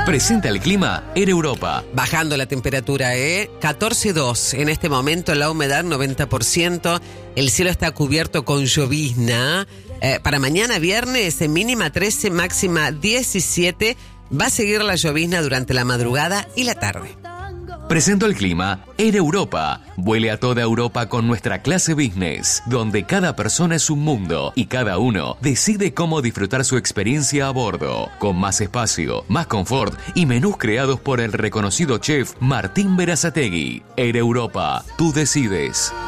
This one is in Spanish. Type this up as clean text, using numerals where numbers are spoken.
Presenta el clima Air Europa. Bajando la temperatura, 14,2. En este momento la humedad 90%. El cielo está cubierto con llovizna. Para mañana viernes, mínima 13, máxima 17. Va a seguir la llovizna durante la madrugada y la tarde. Presento el clima Air Europa. Vuele a toda Europa con nuestra clase business, donde cada persona es un mundo y cada uno decide cómo disfrutar su experiencia a bordo, con más espacio, más confort y menús creados por el reconocido chef Martín Berazategui. Air Europa, tú decides.